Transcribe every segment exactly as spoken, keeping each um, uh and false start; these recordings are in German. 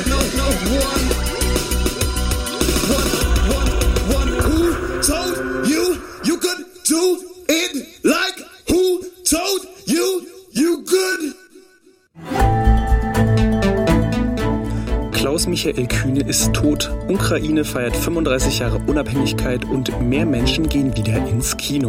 no, no, one. One, one, one. Who told you you could do it like who told you you could? Klaus-Michael Kühne ist tot. Ukraine feiert fünfunddreißig Jahre Unabhängigkeit und mehr Menschen gehen wieder ins Kino.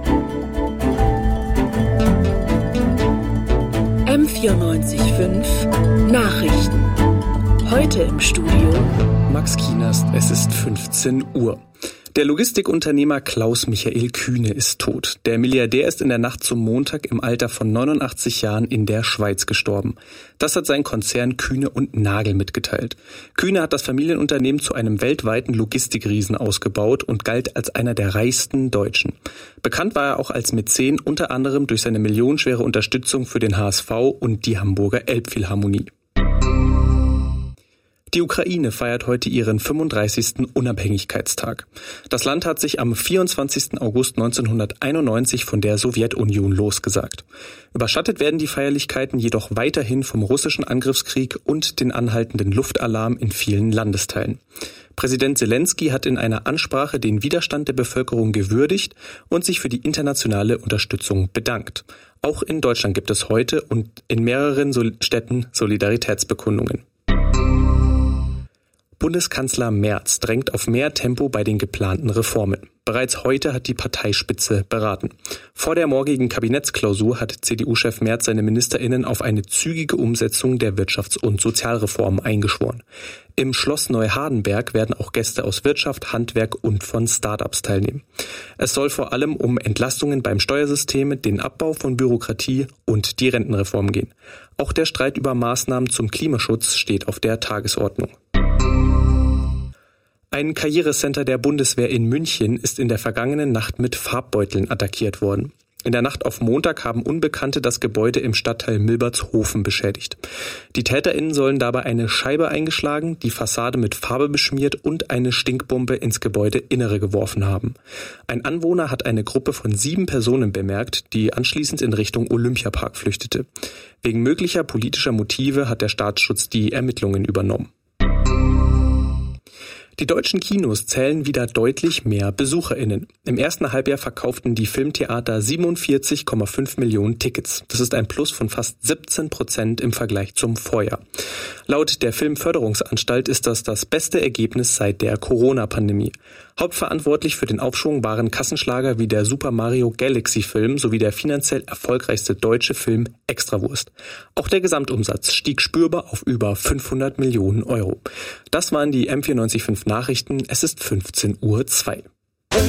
M vierundneunzig Komma fünf Nachrichten. Heute im Studio Max Kienast, es ist fünfzehn Uhr. Der Logistikunternehmer Klaus-Michael Kühne ist tot. Der Milliardär ist in der Nacht zum Montag im Alter von neunundachtzig Jahren in der Schweiz gestorben. Das hat sein Konzern Kühne und Nagel mitgeteilt. Kühne hat das Familienunternehmen zu einem weltweiten Logistikriesen ausgebaut und galt als einer der reichsten Deutschen. Bekannt war er auch als Mäzen, unter anderem durch seine millionenschwere Unterstützung für den H S V und die Hamburger Elbphilharmonie. Die Ukraine feiert heute ihren fünfunddreißigsten Unabhängigkeitstag. Das Land hat sich am vierundzwanzigsten August neunzehnhunderteinundneunzig von der Sowjetunion losgesagt. Überschattet werden die Feierlichkeiten jedoch weiterhin vom russischen Angriffskrieg und den anhaltenden Luftalarm in vielen Landesteilen. Präsident Selensky hat in einer Ansprache den Widerstand der Bevölkerung gewürdigt und sich für die internationale Unterstützung bedankt. Auch in Deutschland gibt es heute und in mehreren Städten Solidaritätsbekundungen. Bundeskanzler Merz drängt auf mehr Tempo bei den geplanten Reformen. Bereits heute hat die Parteispitze beraten. Vor der morgigen Kabinettsklausur hat C D U-Chef Merz seine MinisterInnen auf eine zügige Umsetzung der Wirtschafts- und Sozialreformen eingeschworen. Im Schloss Neuhardenberg werden auch Gäste aus Wirtschaft, Handwerk und von Start-ups teilnehmen. Es soll vor allem um Entlastungen beim Steuersystem, den Abbau von Bürokratie und die Rentenreform gehen. Auch der Streit über Maßnahmen zum Klimaschutz steht auf der Tagesordnung. Ein Karrierecenter der Bundeswehr in München ist in der vergangenen Nacht mit Farbbeuteln attackiert worden. In der Nacht auf Montag haben Unbekannte das Gebäude im Stadtteil Milbertshofen beschädigt. Die TäterInnen sollen dabei eine Scheibe eingeschlagen, die Fassade mit Farbe beschmiert und eine Stinkbombe ins Gebäudeinnere geworfen haben. Ein Anwohner hat eine Gruppe von sieben Personen bemerkt, die anschließend in Richtung Olympiapark flüchtete. Wegen möglicher politischer Motive hat der Staatsschutz die Ermittlungen übernommen. Die deutschen Kinos zählen wieder deutlich mehr BesucherInnen. Im ersten Halbjahr verkauften die Filmtheater siebenundvierzig Komma fünf Millionen Tickets. Das ist ein Plus von fast siebzehn Prozent im Vergleich zum Vorjahr. Laut der Filmförderungsanstalt ist das das beste Ergebnis seit der Corona-Pandemie. Hauptverantwortlich für den Aufschwung waren Kassenschlager wie der Super Mario Galaxy-Film sowie der finanziell erfolgreichste deutsche Film Extrawurst. Auch der Gesamtumsatz stieg spürbar auf über fünfhundert Millionen Euro. Das waren die M vierundneunzig Komma fünf Nachrichten. Es ist fünfzehn Uhr zwei.